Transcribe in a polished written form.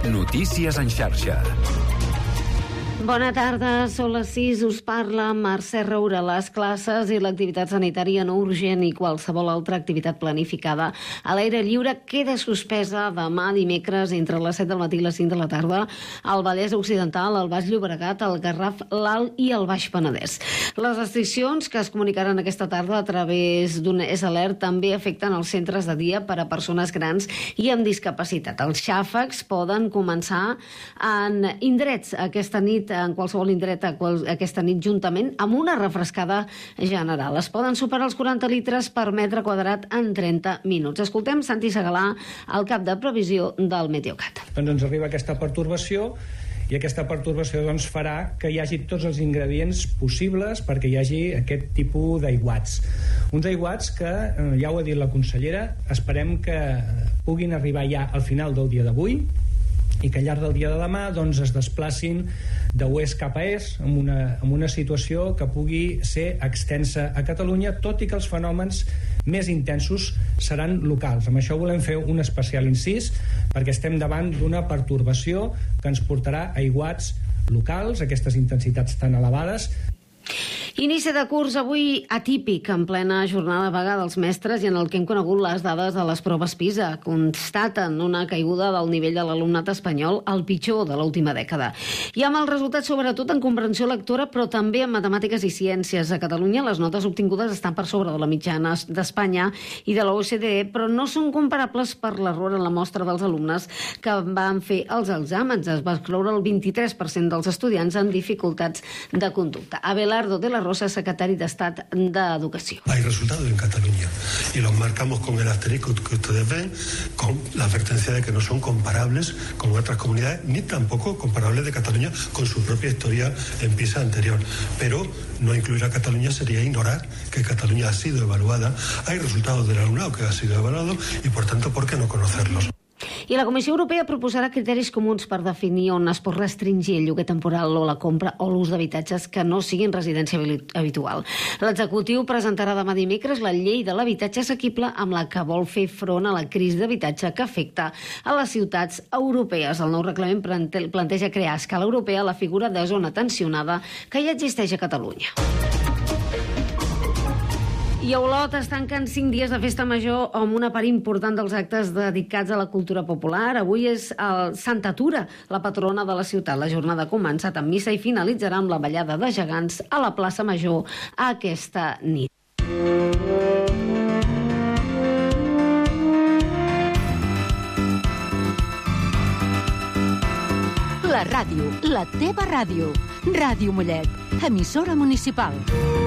Notícies en xarxa. Bona tarda, són les 6, us parla Mercè Roura. Les classes i l'activitat sanitària no urgent i qualsevol altra activitat planificada a l'aire lliure queda suspesa demà dimecres entre les 7 del matí i les 5 de la tarda al Vallès Occidental, al Baix Llobregat, al Garraf, l'Alt i el Baix Penedès. Les restriccions que es comunicaran aquesta tarda a través d'un S-Alert també afecten els centres de dia per a persones grans i amb discapacitat. Els xàfecs poden començar en indrets aquesta nit, en qualsevol indret aquesta nit, juntament amb una refrescada general. Es poden superar els 40 litres per metre quadrat en 30 minuts. Escoltem Santi Segalà, el cap de previsió del Meteocat. Doncs ens arriba aquesta pertorbació i aquesta pertorbació farà que hi hagi tots els ingredients possibles perquè hi hagi aquest tipus d'aiguats. Uns aiguats que, ja ho ha dit la consellera, esperem que puguin arribar ja al final del dia d'avui i que al llarg del dia de demà es desplacin de oest cap a est amb una situació que pugui ser extensa a Catalunya, tot i que els fenòmens més intensos seran locals. Amb això volem fer un especial incís perquè estem davant d'una pertorbació que ens portarà a aiguats locals, aquestes intensitats tan elevades. Inici de curs avui atípic, en plena jornada vaga dels mestres i en el que hem conegut les dades de les proves PISA. Constaten una caiguda del nivell de l'alumnat espanyol, el pitjor de l'última dècada. I amb els resultats sobretot en comprensió lectora, però també en matemàtiques i ciències. A Catalunya les notes obtingudes estan per sobre de la mitjana d'Espanya i de la OCDE, però no són comparables per l'error en la mostra dels alumnes que van fer els exàmens. Es va excloure el 23% dels estudiants en dificultats de conducta. Abelardo de la Rosa, secretari d'Estat d'Educació. Hay resultados en Cataluña y los marcamos con el asterisco que ustedes ven, con la advertencia de que no son comparables con otras comunidades, ni tampoco comparables de Cataluña con su propia historia en PISA anterior. Pero no incluir a Cataluña sería ignorar que Cataluña ha sido evaluada. Hay resultados del alumnado que ha sido evaluado y, por tanto, ¿por qué no conocerlos? I la Comissió Europea proposarà criteris comuns per definir on es pot restringir el lloguer temporal o la compra o l'ús d'habitatges que no siguin residència habitual. L'executiu presentarà demà dimecres la llei de l'habitatge assequible amb la que vol fer front a la crisi d'habitatge que afecta a les ciutats europees. El nou reglament planteja crear a escala europea la figura de zona tensionada que ja existeix a Catalunya. I a Olot es tanquen 5 dies de festa major amb una part important dels actes dedicats a la cultura popular. Avui és el Santa Tura, la patrona de la ciutat. La jornada ha començat amb missa i finalitzarà amb la ballada de gegants a la plaça Major aquesta nit. La ràdio, la teva ràdio. Ràdio Mollet, emissora municipal.